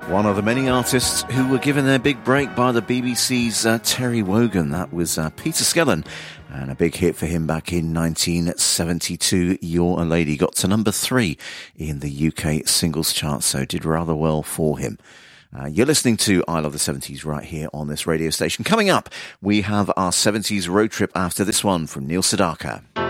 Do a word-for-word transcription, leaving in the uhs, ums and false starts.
One of the many artists who were given their big break by the B B C's uh, Terry Wogan. That was uh, Peter Skellern, and a big hit for him back in nineteen seventy-two. You're a Lady got to number three in the U K singles chart, so did rather well for him. Uh, you're listening to I Love the seventies right here on this radio station. Coming up, we have our seventies road trip after this one from Neil Sedaka.